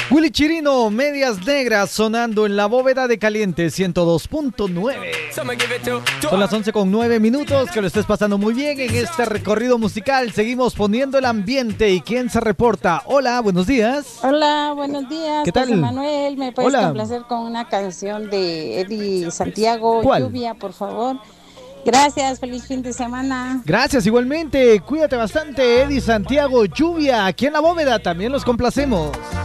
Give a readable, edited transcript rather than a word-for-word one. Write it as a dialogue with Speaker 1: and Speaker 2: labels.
Speaker 1: Willy Chirino, Medias Negras, sonando en la bóveda de Caliente 102.9. Son las 11:09. Que lo estés pasando muy bien en este recorrido musical. Seguimos poniendo el ambiente. ¿Y quién se reporta? Hola, buenos días.
Speaker 2: Hola, buenos días.
Speaker 1: ¿Qué tal?
Speaker 2: José Manuel, ¿me puedes
Speaker 1: Hola.
Speaker 2: complacer con una canción de Eddie Santiago?
Speaker 1: ¿Cuál?
Speaker 2: Lluvia, por favor. Gracias, feliz fin de semana.
Speaker 1: Gracias, igualmente. Cuídate bastante, Eddie Santiago, Lluvia. Aquí en la bóveda también los complacemos.